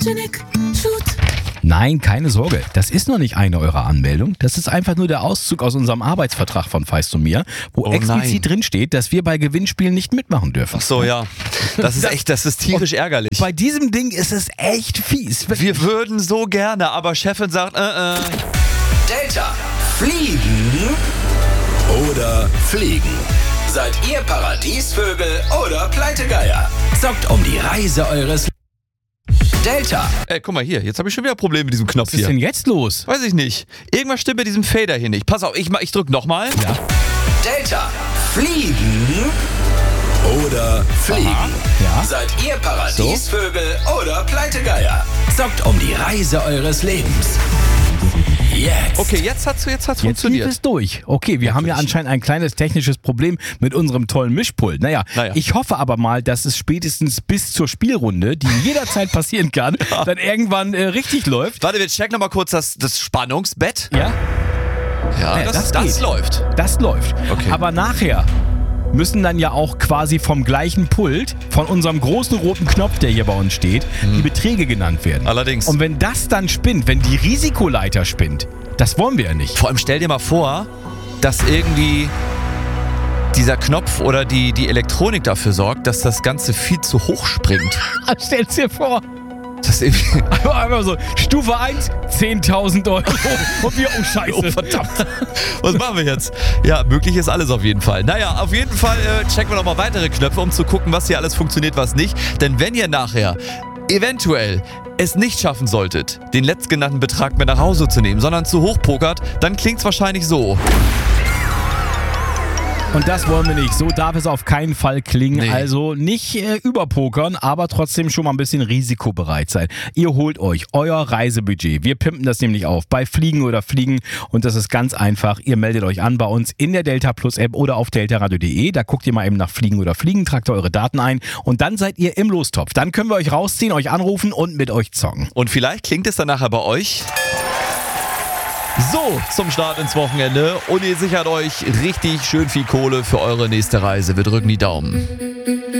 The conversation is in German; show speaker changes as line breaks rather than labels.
Photogenic Shoot.
Nein, keine Sorge. Das ist noch nicht eine eurer Anmeldung. Das ist einfach nur der Auszug aus unserem Arbeitsvertrag von Feist und mir, wo explizit drin steht, dass wir bei Gewinnspielen nicht mitmachen dürfen.
Ach so, ja. Das ist tierisch ärgerlich.
Bei diesem Ding ist es echt fies.
Wir würden so gerne, aber Chefin sagt,
Delta. Fliegen oder fliegen? Seid ihr Paradiesvögel oder Pleitegeier? Zockt um die Reise eures Delta.
Ey, guck mal hier, jetzt habe ich schon wieder Probleme mit diesem Knopf
Was ist
hier.
denn jetzt los?
Weiß ich nicht. Irgendwas stimmt mit diesem Fader hier nicht. Pass auf, ich drück nochmal.
Ja.
Delta. Fliegen oder fliegen?
Ja.
Seid ihr Paradiesvögel oder Pleitegeier? Zockt um die Reise eures Lebens. Jetzt.
Okay, jetzt hat's
Jetzt lief
funktioniert.
es durch. Okay, wir haben ja anscheinend ein kleines technisches Problem mit unserem tollen Mischpult. Naja, ich hoffe aber mal, dass es spätestens bis zur Spielrunde, die jederzeit passieren kann, dann irgendwann richtig läuft.
Warte, wir checken nochmal kurz das Spannungsbett.
Ja,
Ja, das
geht.
läuft.
Das läuft.
Okay.
Aber nachher müssen dann ja auch quasi vom gleichen Pult, von unserem großen roten Knopf, der hier bei uns steht, die Beträge genannt werden.
Allerdings.
Und wenn das dann spinnt, wenn die Risikoleiter spinnt, das wollen wir ja nicht.
Vor allem stell dir mal vor, dass irgendwie dieser Knopf oder die Elektronik dafür sorgt, dass das Ganze viel zu hoch springt.
Stell's dir vor.
Das irgendwie
Einfach so, Stufe 1, 10.000 Euro. Und wir, oh Scheiße.
Oh, verdammt. Was machen wir jetzt? Ja, möglich ist alles auf jeden Fall. Naja, auf jeden Fall checken wir nochmal weitere Knöpfe, um zu gucken, was hier alles funktioniert, was nicht. Denn wenn ihr nachher eventuell es nicht schaffen solltet, den letztgenannten Betrag mit nach Hause zu nehmen, sondern zu hoch pokert, dann klingt's wahrscheinlich so.
Und das wollen wir nicht. So darf es auf keinen Fall klingen.
Nee.
Also nicht überpokern, aber trotzdem schon mal ein bisschen risikobereit sein. Ihr holt euch euer Reisebudget. Wir pimpen das nämlich auf bei Fliegen oder Fliegen. Und das ist ganz einfach. Ihr meldet euch an bei uns in der Delta Plus App oder auf deltaradio.de. Da guckt ihr mal eben nach Fliegen oder Fliegen, tragt eure Daten ein und dann seid ihr im Lostopf. Dann können wir euch rausziehen, euch anrufen und mit euch zocken.
Und vielleicht klingt es dann nachher bei euch so zum Start ins Wochenende und ihr sichert euch richtig schön viel Kohle für eure nächste Reise. Wir drücken die Daumen.